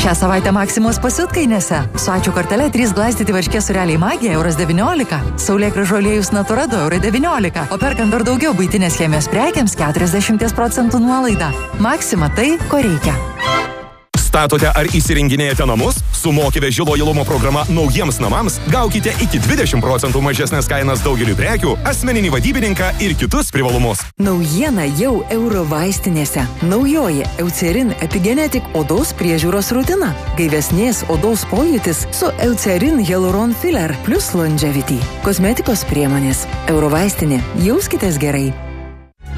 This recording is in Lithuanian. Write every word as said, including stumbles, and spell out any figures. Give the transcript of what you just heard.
Šią savaitę Maksimos pasiutkainėse. Su ačiū kortele trys glaistyti varškės sūreliai Magija euras devyniolika, saulėgrąžų aliejus Natura du eurai devyniolika, o perkant dar daugiau buitinės chemijos prekiams keturiasdešimt procentų nuolaida. Maksima tai, ko reikia. Statote ar įsirenginėjate namus? Su Moki veži lojalumo programa naujiems namams gaukite iki dvidešimt procentų mažesnės kainas daugeliu prekių, asmeninį vadybininką ir kitus privalumus. Naujiena jau Euro vaistinėse. Naujoji Eucerin Epigenetic odos priežiūros rutina. Gaivesnės odos pojūtis su Eucerin Hyaluron Filler plus Longevity. Kosmetikos priemonės. Euro vaistinė. Jauskitės gerai.